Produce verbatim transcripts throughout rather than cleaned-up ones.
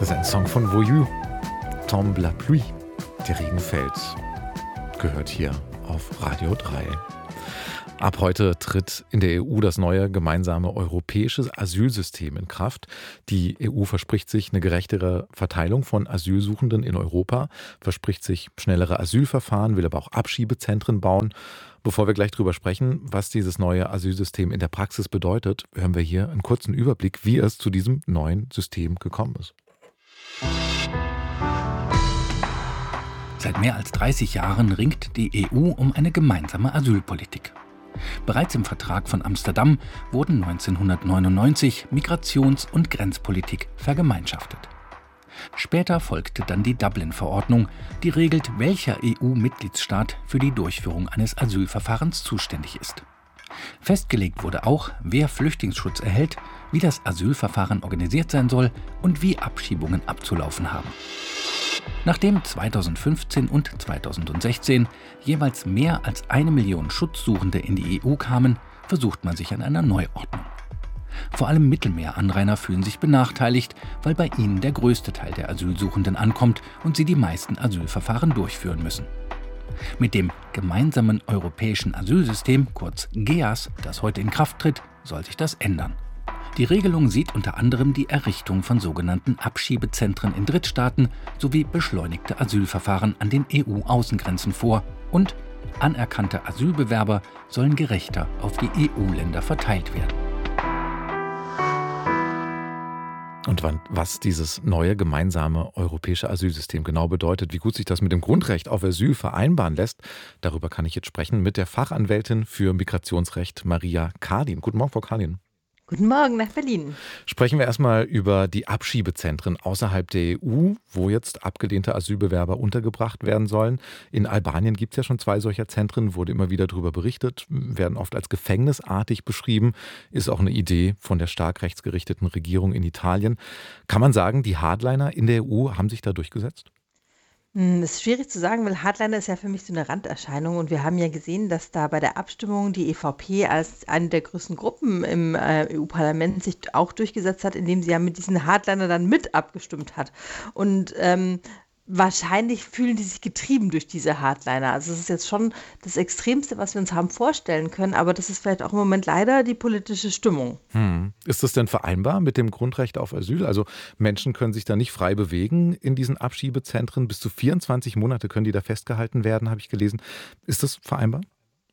Das ist ein Song von Voyou. Tombe la pluie. Der Regen fällt. Gehört hier auf Radio drei. Ab heute tritt in der E U das neue gemeinsame europäische Asylsystem in Kraft. Die E U verspricht sich eine gerechtere Verteilung von Asylsuchenden in Europa, verspricht sich schnellere Asylverfahren, will aber auch Abschiebezentren bauen. Bevor wir gleich drüber sprechen, was dieses neue Asylsystem in der Praxis bedeutet, hören wir hier einen kurzen Überblick, wie es zu diesem neuen System gekommen ist. Seit mehr als dreißig Jahren ringt die E U um eine gemeinsame Asylpolitik. Bereits im Vertrag von Amsterdam wurden neunzehnhundertneunundneunzig Migrations- und Grenzpolitik vergemeinschaftet. Später folgte dann die Dublin-Verordnung, die regelt, welcher E U-Mitgliedsstaat für die Durchführung eines Asylverfahrens zuständig ist. Festgelegt wurde auch, wer Flüchtlingsschutz erhält, wie das Asylverfahren organisiert sein soll und wie Abschiebungen abzulaufen haben. Nachdem zweitausendfünfzehn und zweitausendsechzehn jeweils mehr als eine Million Schutzsuchende in die E U kamen, versucht man sich an einer Neuordnung. Vor allem Mittelmeeranrainer fühlen sich benachteiligt, weil bei ihnen der größte Teil der Asylsuchenden ankommt und sie die meisten Asylverfahren durchführen müssen. Mit dem gemeinsamen europäischen Asylsystem, kurz G E A S, das heute in Kraft tritt, soll sich das ändern. Die Regelung sieht unter anderem die Errichtung von sogenannten Abschiebezentren in Drittstaaten sowie beschleunigte Asylverfahren an den E U-Außengrenzen vor und anerkannte Asylbewerber sollen gerechter auf die E U-Länder verteilt werden. Und was dieses neue gemeinsame europäische Asylsystem genau bedeutet, wie gut sich das mit dem Grundrecht auf Asyl vereinbaren lässt, darüber kann ich jetzt sprechen mit der Fachanwältin für Migrationsrecht Maria Karlin. Guten Morgen, Frau Karlin. Guten Morgen nach Berlin. Sprechen wir erstmal über die Abschiebezentren außerhalb der E U, wo jetzt abgelehnte Asylbewerber untergebracht werden sollen. In Albanien gibt es ja schon zwei solcher Zentren, wurde immer wieder darüber berichtet, werden oft als gefängnisartig beschrieben, ist auch eine Idee von der stark rechtsgerichteten Regierung in Italien. Kann man sagen, die Hardliner in der E U haben sich da durchgesetzt? Das ist schwierig zu sagen, weil Hardliner ist ja für mich so eine Randerscheinung und wir haben ja gesehen, dass da bei der Abstimmung die E V P als eine der größten Gruppen im äh, E U-Parlament sich auch durchgesetzt hat, indem sie ja mit diesen Hardliner dann mit abgestimmt hat. Und ähm, wahrscheinlich fühlen die sich getrieben durch diese Hardliner. Also es ist jetzt schon das Extremste, was wir uns haben vorstellen können, aber das ist vielleicht auch im Moment leider die politische Stimmung. Hm. Ist das denn vereinbar mit dem Grundrecht auf Asyl? Also Menschen können sich da nicht frei bewegen in diesen Abschiebezentren. Bis zu vierundzwanzig Monate können die da festgehalten werden, habe ich gelesen. Ist das vereinbar?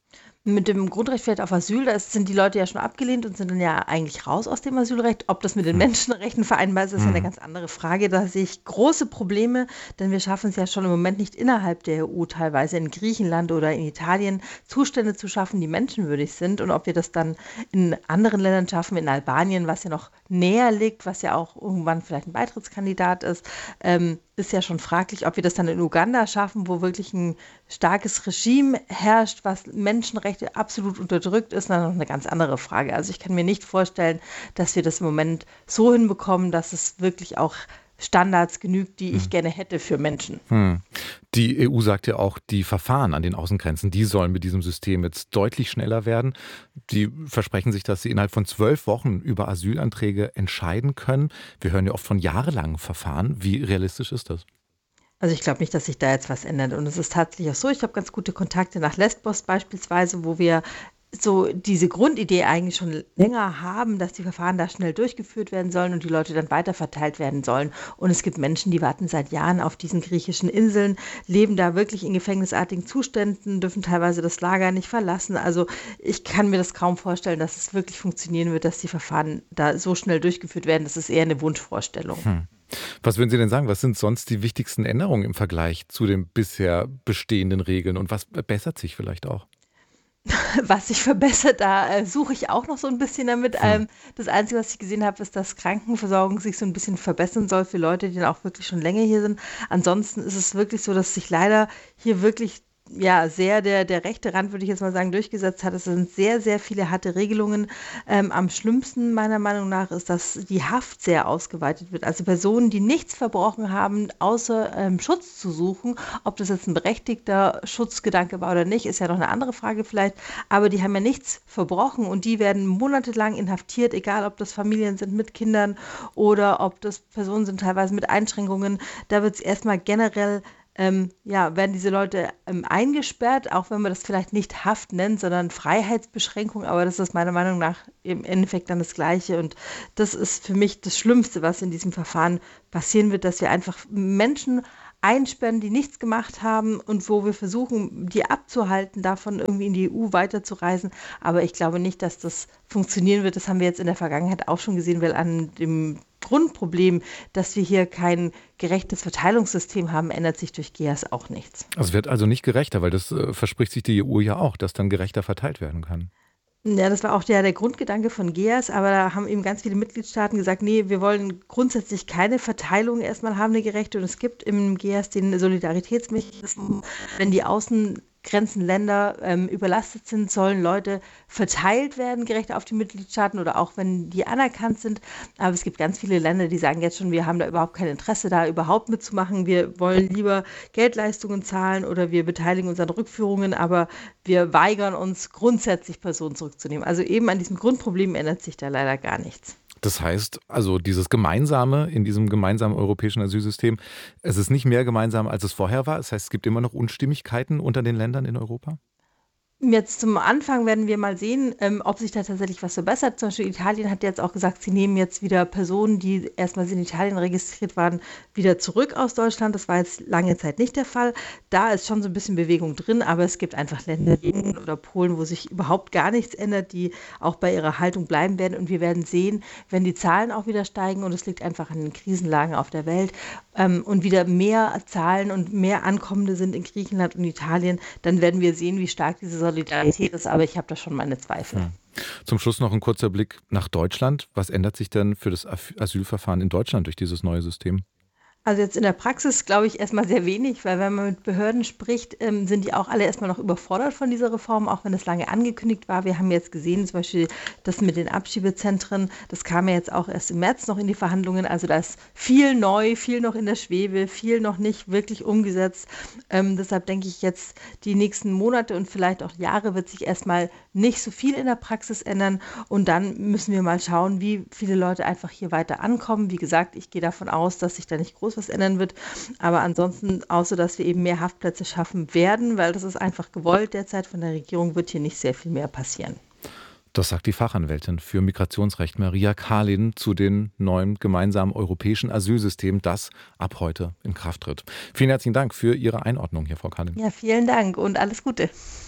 Mit dem Grundrecht vielleicht auf Asyl, da sind die Leute ja schon abgelehnt und sind dann ja eigentlich raus aus dem Asylrecht. Ob das mit den Menschenrechten vereinbar ist, ist ja eine ganz andere Frage. Da sehe ich große Probleme, denn wir schaffen es ja schon im Moment nicht innerhalb der E U, teilweise in Griechenland oder in Italien, Zustände zu schaffen, die menschenwürdig sind. Und ob wir das dann in anderen Ländern schaffen, in Albanien, was ja noch näher liegt, was ja auch irgendwann vielleicht ein Beitrittskandidat ist, ähm, ist ja schon fraglich, ob wir das dann in Uganda schaffen, wo wirklich ein starkes Regime herrscht, was Menschenrechte absolut unterdrückt, ist dann noch eine ganz andere Frage. Also ich kann mir nicht vorstellen, dass wir das im Moment so hinbekommen, dass es wirklich auch Standards genügt, die ich hm. gerne hätte für Menschen. Hm. Die E U sagt ja auch, die Verfahren an den Außengrenzen, die sollen mit diesem System jetzt deutlich schneller werden. Die versprechen sich, dass sie innerhalb von zwölf Wochen über Asylanträge entscheiden können. Wir hören ja oft von jahrelangen Verfahren. Wie realistisch ist das? Also ich glaube nicht, dass sich da jetzt was ändert. Und es ist tatsächlich auch so, ich habe ganz gute Kontakte nach Lesbos beispielsweise, wo wir so diese Grundidee eigentlich schon länger haben, dass die Verfahren da schnell durchgeführt werden sollen und die Leute dann weiterverteilt werden sollen. Und es gibt Menschen, die warten seit Jahren auf diesen griechischen Inseln, leben da wirklich in gefängnisartigen Zuständen, dürfen teilweise das Lager nicht verlassen. Also ich kann mir das kaum vorstellen, dass es wirklich funktionieren wird, dass die Verfahren da so schnell durchgeführt werden. Das ist eher eine Wunschvorstellung. Hm. Was würden Sie denn sagen? Was sind sonst die wichtigsten Änderungen im Vergleich zu den bisher bestehenden Regeln und was bessert sich vielleicht auch? Was sich verbessert, da äh, suche ich auch noch so ein bisschen damit. Hm. Ähm, das Einzige, was ich gesehen habe, ist, dass Krankenversorgung sich so ein bisschen verbessern soll für Leute, die dann auch wirklich schon länger hier sind. Ansonsten ist es wirklich so, dass sich leider hier wirklich ja sehr der, der rechte Rand, würde ich jetzt mal sagen, durchgesetzt hat. Es sind sehr, sehr viele harte Regelungen. Ähm, am schlimmsten meiner Meinung nach ist, dass die Haft sehr ausgeweitet wird. Also Personen, die nichts verbrochen haben, außer ähm, Schutz zu suchen, ob das jetzt ein berechtigter Schutzgedanke war oder nicht, ist ja noch eine andere Frage vielleicht, aber die haben ja nichts verbrochen und die werden monatelang inhaftiert, egal ob das Familien sind mit Kindern oder ob das Personen sind teilweise mit Einschränkungen. Da wird es erstmal generell Ähm, ja, werden diese Leute ähm, eingesperrt, auch wenn man das vielleicht nicht Haft nennt, sondern Freiheitsbeschränkung, aber das ist meiner Meinung nach im Endeffekt dann das Gleiche und das ist für mich das Schlimmste, was in diesem Verfahren passieren wird, dass wir einfach Menschen einsperren, die nichts gemacht haben und wo wir versuchen, die abzuhalten, davon irgendwie in die E U weiterzureisen, aber ich glaube nicht, dass das funktionieren wird, das haben wir jetzt in der Vergangenheit auch schon gesehen, weil an dem Grundproblem, dass wir hier kein gerechtes Verteilungssystem haben, ändert sich durch G E A S auch nichts. Es wird also nicht gerechter, weil das äh, verspricht sich die E U ja auch, dass dann gerechter verteilt werden kann. Ja, das war auch der, der Grundgedanke von G E A S, aber da haben eben ganz viele Mitgliedstaaten gesagt, nee, wir wollen grundsätzlich keine Verteilung erstmal haben, eine gerechte. Und es gibt im G E A S den Solidaritätsmechanismus, wenn die Außengrenzenländer ähm, überlastet sind, sollen Leute verteilt werden, gerecht auf die Mitgliedstaaten oder auch wenn die anerkannt sind. Aber es gibt ganz viele Länder, die sagen jetzt schon, wir haben da überhaupt kein Interesse, da überhaupt mitzumachen. Wir wollen lieber Geldleistungen zahlen oder wir beteiligen uns an Rückführungen, aber wir weigern uns grundsätzlich Personen zurückzunehmen. Also eben an diesem Grundproblem ändert sich da leider gar nichts. Das heißt, also dieses Gemeinsame in diesem gemeinsamen europäischen Asylsystem, es ist nicht mehr gemeinsam, als es vorher war. Das heißt, es gibt immer noch Unstimmigkeiten unter den Ländern in Europa? Jetzt zum Anfang werden wir mal sehen, ähm, ob sich da tatsächlich was verbessert. Zum Beispiel Italien hat jetzt auch gesagt, sie nehmen jetzt wieder Personen, die erstmals in Italien registriert waren, wieder zurück aus Deutschland. Das war jetzt lange Zeit nicht der Fall. Da ist schon so ein bisschen Bewegung drin, aber es gibt einfach Länder wie Ungarn oder Polen, wo sich überhaupt gar nichts ändert, die auch bei ihrer Haltung bleiben werden. Und wir werden sehen, wenn die Zahlen auch wieder steigen und es liegt einfach an den Krisenlagen auf der Welt ähm, und wieder mehr Zahlen und mehr Ankommende sind in Griechenland und Italien, dann werden wir sehen, wie stark diese Solidarität ist, aber ich habe da schon meine Zweifel. Hm. Zum Schluss noch ein kurzer Blick nach Deutschland. Was ändert sich denn für das Asylverfahren in Deutschland durch dieses neue System? Also jetzt in der Praxis glaube ich erstmal sehr wenig, weil wenn man mit Behörden spricht, ähm, sind die auch alle erstmal noch überfordert von dieser Reform, auch wenn es lange angekündigt war. Wir haben jetzt gesehen, zum Beispiel das mit den Abschiebezentren, das kam ja jetzt auch erst im März noch in die Verhandlungen. Also da ist viel neu, viel noch in der Schwebe, viel noch nicht wirklich umgesetzt. Ähm, deshalb denke ich jetzt, die nächsten Monate und vielleicht auch Jahre wird sich erstmal nicht so viel in der Praxis ändern. Und dann müssen wir mal schauen, wie viele Leute einfach hier weiter ankommen. Wie gesagt, ich gehe davon aus, dass sich da nicht groß was ändern wird. Aber ansonsten, außer dass wir eben mehr Haftplätze schaffen werden, weil das ist einfach gewollt derzeit von der Regierung, wird hier nicht sehr viel mehr passieren. Das sagt die Fachanwältin für Migrationsrecht Maria Karlin zu dem neuen gemeinsamen europäischen Asylsystem, das ab heute in Kraft tritt. Vielen herzlichen Dank für Ihre Einordnung hier, Frau Karlin. Ja, vielen Dank und alles Gute.